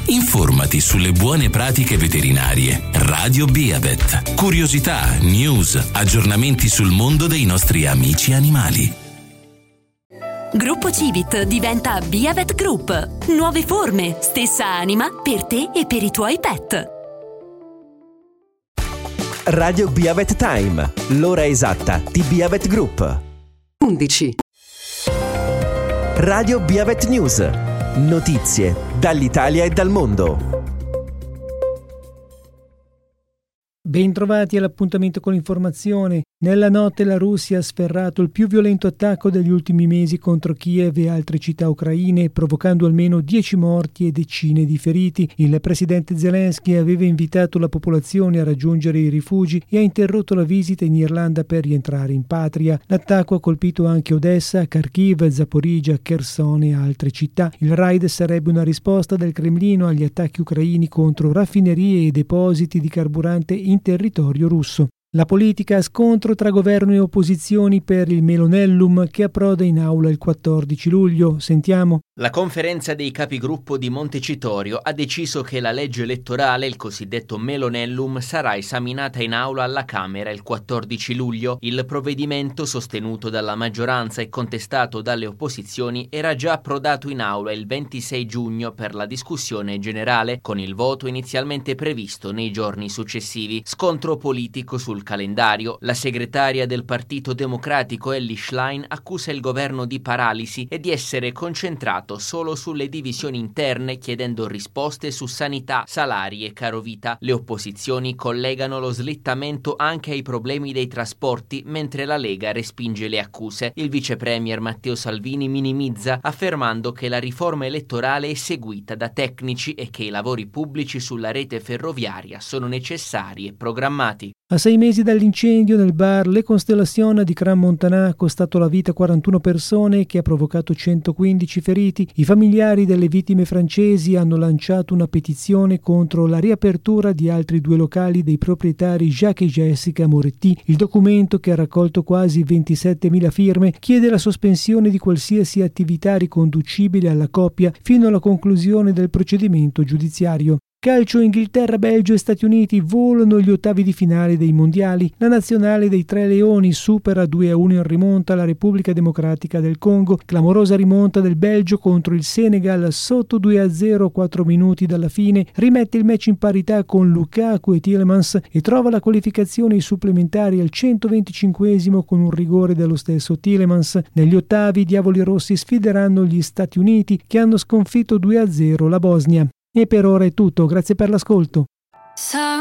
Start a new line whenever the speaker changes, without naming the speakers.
Informati sulle buone pratiche veterinarie. Radio Beavet. Curiosità, news, aggiornamenti sul mondo dei nostri amici animali.
Gruppo Civit diventa Beavet Group. Nuove forme, stessa anima per te e per i tuoi pet.
Radio Beavet Time, l'ora esatta di Beavet Group.
11.
Radio Beavet News. Notizie dall'Italia e dal mondo.
Bentrovati all'appuntamento con l'informazione. Nella notte la Russia ha sferrato il più violento attacco degli ultimi mesi contro Kiev e altre città ucraine, provocando almeno 10 morti e decine di feriti. Il presidente Zelensky aveva invitato la popolazione a raggiungere i rifugi e ha interrotto la visita in Irlanda per rientrare in patria. L'attacco ha colpito anche Odessa, Kharkiv, Zaporizhzhia, Kherson e altre città. Il raid sarebbe una risposta del Cremlino agli attacchi ucraini contro raffinerie e depositi di carburante in territorio russo. La politica a scontro tra governo e opposizioni per il Melonellum che approda in aula il 14 luglio. Sentiamo.
La conferenza dei capigruppo di Montecitorio ha deciso che la legge elettorale, il cosiddetto Melonellum, sarà esaminata in aula alla Camera il 14 luglio. Il provvedimento, sostenuto dalla maggioranza e contestato dalle opposizioni, era già approdato in aula il 26 giugno per la discussione generale, con il voto inizialmente previsto nei giorni successivi. Scontro politico sul calendario. La segretaria del Partito Democratico Elly Schlein accusa il governo di paralisi e di essere concentrato solo sulle divisioni interne, chiedendo risposte su sanità, salari e carovita. Le opposizioni collegano lo slittamento anche ai problemi dei trasporti, mentre la Lega respinge le accuse. Il vice premier Matteo Salvini minimizza, affermando che la riforma elettorale è seguita da tecnici e che i lavori pubblici sulla rete ferroviaria sono necessari e programmati.
A 6 mesi dall'incendio nel bar Le Constellation di Crans-Montana ha costato la vita a 41 persone che ha provocato 115 feriti. I familiari delle vittime francesi hanno lanciato una petizione contro la riapertura di altri 2 locali dei proprietari Jacques e Jessica Moretti. Il documento, che ha raccolto quasi 27.000 firme, chiede la sospensione di qualsiasi attività riconducibile alla coppia fino alla conclusione del procedimento giudiziario. Calcio: Inghilterra, Belgio e Stati Uniti volano gli ottavi di finale dei mondiali. La nazionale dei Tre Leoni supera 2-1 in rimonta la Repubblica Democratica del Congo. Clamorosa rimonta del Belgio contro il Senegal sotto 2-0 a 4 minuti dalla fine. Rimette il match in parità con Lukaku e Tielemans e trova la qualificazione ai supplementari al 125esimo con un rigore dello stesso Tielemans. Negli ottavi i Diavoli Rossi sfideranno gli Stati Uniti, che hanno sconfitto 2-0 la Bosnia. E per ora è tutto, grazie per l'ascolto.